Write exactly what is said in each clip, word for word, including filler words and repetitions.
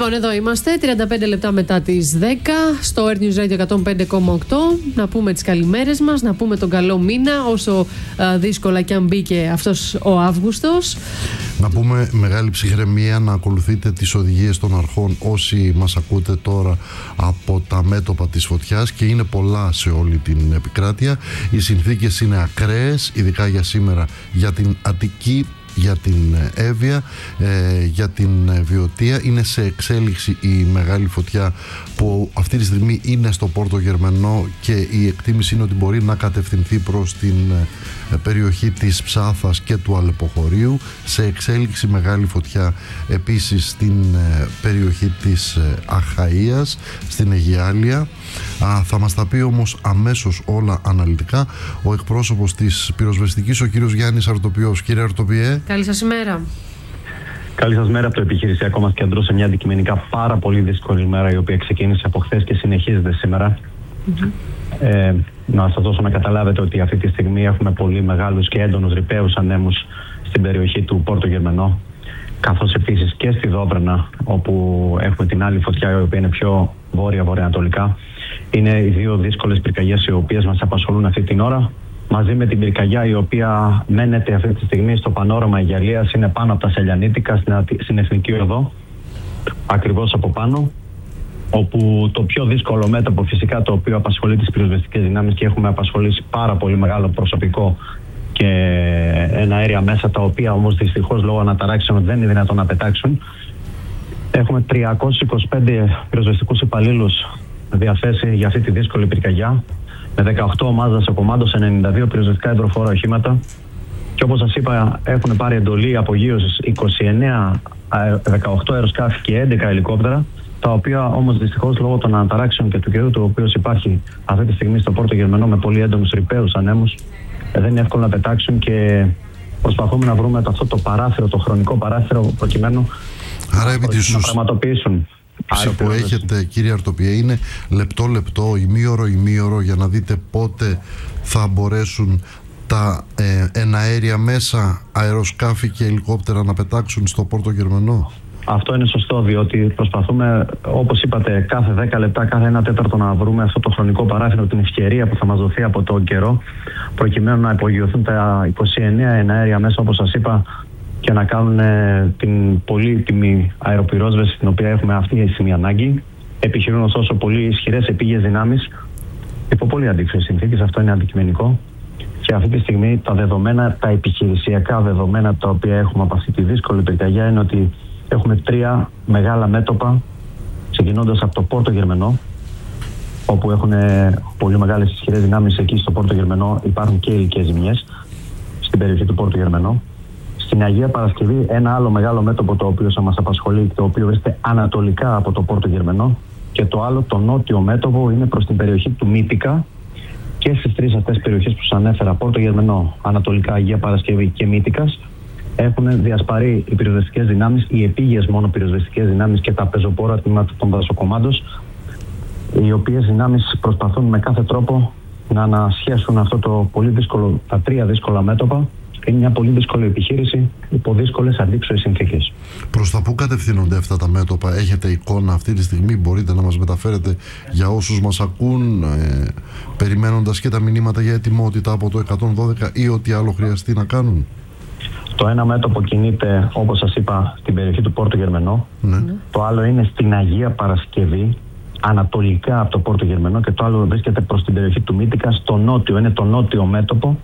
Λοιπόν, εδώ είμαστε, τριάντα πέντε λεπτά μετά τις δέκα, στο Earth News Radio εκατόν πέντε κόμμα οκτώ. Να πούμε τις καλημέρες μας, να πούμε τον καλό μήνα, όσο α, δύσκολα και αν μπήκε αυτός ο Αύγουστος. Να πούμε μεγάλη ψυχραιμία, να ακολουθείτε τις οδηγίες των αρχών όσοι μας ακούτε τώρα από τα μέτωπα της φωτιάς, και είναι πολλά σε όλη την επικράτεια. Οι συνθήκες είναι ακραίες, ειδικά για σήμερα, για την Αττική, για την Εύβοια, ε, για την Βιωτία. Είναι σε εξέλιξη η μεγάλη φωτιά που αυτή τη στιγμή είναι στο Πόρτο Γερμενό, και η εκτίμηση είναι ότι μπορεί να κατευθυνθεί προς την ε, περιοχή της Ψάθας και του Αλεποχωρίου. Σε εξέλιξη μεγάλη φωτιά επίσης στην ε, περιοχή της ε, Αχαΐας, στην Αιγιάλια. Α, θα μας τα πει όμως αμέσως όλα αναλυτικά ο εκπρόσωπος της πυροσβεστικής, ο κύριος Γιάννης Αρτοπιός. Κύριε Αρτοπιέ, καλή σας ημέρα. Καλή σας μέρα από το επιχειρησιακό μας κέντρο, σε μια αντικειμενικά πάρα πολύ δύσκολη μέρα, η οποία ξεκίνησε από χθες και συνεχίζεται σήμερα. Mm-hmm. Ε, να σας δώσω να καταλάβετε ότι αυτή τη στιγμή έχουμε πολύ μεγάλους και έντονους ρηπαίους ανέμους στην περιοχή του Πόρτο Γερμενό, καθώς επίσης και στη Δόβρανα, όπου έχουμε την άλλη φωτιά, η οποία είναι πιο βόρεια-βορειοανατολικά. Είναι οι δύο δύσκολες πυρκαγιές οι οποίες μας απασχολούν αυτή την ώρα, μαζί με την πυρκαγιά η οποία μένεται αυτή τη στιγμή στο πανόραμα Αιγιαλίας, είναι πάνω από τα Σελιανίτικα, στην Εθνική Οδό, ακριβώς από πάνω, όπου το πιο δύσκολο μέτωπο φυσικά, το οποίο απασχολεί τις πυροσβεστικές δυνάμεις, και έχουμε απασχολήσει πάρα πολύ μεγάλο προσωπικό και ένα αέρια μέσα, τα οποία όμως δυστυχώς λόγω αναταράξεων δεν είναι δυνατόν να πετάξουν. Έχουμε τριακόσιους είκοσι πέντε πυροσβεστικούς υπαλλήλους διαθέσει για αυτή τη δύσκολη πυρκαγιά, με δεκαοκτώ ομάδες σε κομμάτος, ενενήντα δύο πυροσβεστικά υδροφόρα οχήματα, και όπως σας είπα έχουν πάρει εντολή απογείωσης είκοσι εννέα, δεκαοκτώ αεροσκάφη και έντεκα ελικόπτερα, τα οποία όμως δυστυχώς λόγω των αναταράξεων και του καιρού, το οποίο υπάρχει αυτή τη στιγμή στο Πόρτο Γερμενό με πολύ έντονους ρηπαίους ανέμους, δεν είναι εύκολο να πετάξουν, και προσπαθούμε να βρούμε αυτό το παράθυρο, το χρονικό παράθυρο, προκειμένου Άρα, επί της να πραγματοποιήσουν. που έχετε, κύριε Αρτοπιέ, είναι λεπτό λεπτό, ημίωρο ημίωρο, για να δείτε πότε θα μπορέσουν τα ε, εναέρια μέσα, αεροσκάφη και ελικόπτερα να πετάξουν στο Πόρτο Γερμενό. Αυτό είναι σωστό, διότι προσπαθούμε, όπως είπατε, κάθε δέκα λεπτά, κάθε ένα τέταρτο να βρούμε αυτό το χρονικό παράθυρο, την ευκαιρία που θα μας δοθεί από τον καιρό, προκειμένου να υπογειωθούν τα είκοσι εννέα εναέρια μέσα, όπως σας είπα, και να κάνουν ε, την πολύτιμη αεροπυρόσβεση, την οποία έχουμε αυτή τη στιγμή ανάγκη. Επιχειρούν ωστόσο πολύ ισχυρές επίγειες δυνάμεις υπό πολύ αντίξωες συνθήκες. Αυτό είναι αντικειμενικό. Και αυτή τη στιγμή τα δεδομένα, τα επιχειρησιακά δεδομένα τα οποία έχουμε από αυτή τη δύσκολη πυρκαγιά, είναι ότι έχουμε τρία μεγάλα μέτωπα, ξεκινώντας από το Πόρτο Γερμενό, όπου έχουν πολύ μεγάλες ισχυρές δυνάμεις. Εκεί στο Πόρτο Γερμενό υπάρχουν και υλικές ζημιές, στην περιοχή του Πόρτο Γερμενό. Στην Αγία Παρασκευή, ένα άλλο μεγάλο μέτωπο το οποίο θα μας απασχολεί, το οποίο βρίσκεται ανατολικά από το Πόρτο Γερμενό, και το άλλο, το νότιο μέτωπο, είναι προς την περιοχή του Μύτικα. Και στις τρεις αυτές περιοχές που σας ανέφερα, Πόρτο Γερμενό, ανατολικά Αγία Παρασκευή και Μύτικας, έχουν διασπαρεί οι πυροσβεστικές δυνάμεις, οι επίγειες μόνο πυροσβεστικές δυνάμεις και τα πεζοπόρα τμήματα των δασοκομάντων, οι οποίες δυνάμεις προσπαθούν με κάθε τρόπο να ανασχέσουν αυτό το πολύ δύσκολο, τα τρία δύσκολα μέτωπα. Είναι μια πολύ δύσκολη επιχείρηση υπό δύσκολες αντίξωες συνθήκες. Προς τα πού κατευθύνονται αυτά τα μέτωπα, έχετε εικόνα αυτή τη στιγμή, μπορείτε να μας μεταφέρετε για όσους μας ακούν, ε, περιμένοντας και τα μηνύματα για ετοιμότητα από το εκατόν δώδεκα ή ό,τι άλλο χρειαστεί να κάνουν? Το ένα μέτωπο κινείται, όπως σας είπα, στην περιοχή του Πόρτο Γερμενό. Ναι. Το άλλο είναι στην Αγία Παρασκευή, ανατολικά από το Πόρτο Γερμενό, και το άλλο βρίσκεται προς την περιοχή του Μύτικα, στο νότιο, είναι το νότιο μέτωπο.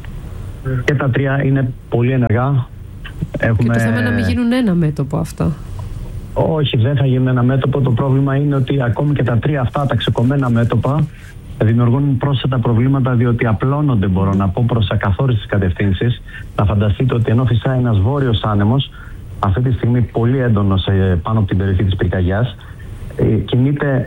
Και τα τρία είναι πολύ ενεργά. Έχουμε... Και το θέμα να μην γίνουν ένα μέτωπο αυτά. Όχι, δεν θα γίνουν ένα μέτωπο. Το πρόβλημα είναι ότι ακόμη και τα τρία αυτά, τα ξεκομμένα μέτωπα, δημιουργούν πρόσθετα προβλήματα, διότι απλώνονται, μπορώ να πω, προς ακαθόριστες κατευθύνσεις. Να φανταστείτε ότι ενώ φυσάει ένας βόρειος άνεμος, αυτή τη στιγμή πολύ έντονος πάνω από την περιοχή της πυρκαγιάς, κινείται